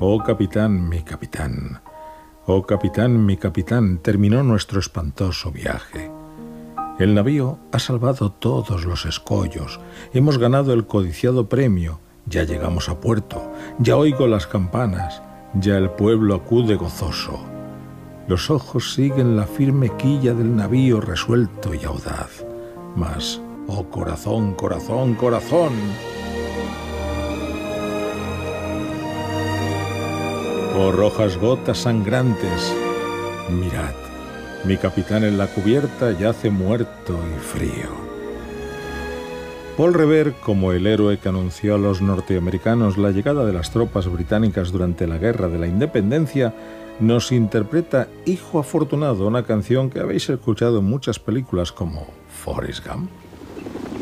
Oh capitán, mi capitán. Oh capitán, mi capitán, terminó nuestro espantoso viaje. El navío ha salvado todos los escollos. Hemos ganado el codiciado premio. Ya llegamos a puerto. Ya oigo las campanas. Ya el pueblo acude gozoso. Los ojos siguen la firme quilla del navío resuelto y audaz. Mas, oh corazón, corazón, corazón. Oh rojas gotas sangrantes. Mirad, mi capitán en la cubierta yace muerto y frío. Paul Revere, como el héroe que anunció a los norteamericanos la llegada de las tropas británicas durante la Guerra de la Independencia, nos interpreta Hijo afortunado, una canción que habéis escuchado en muchas películas como Forrest Gump.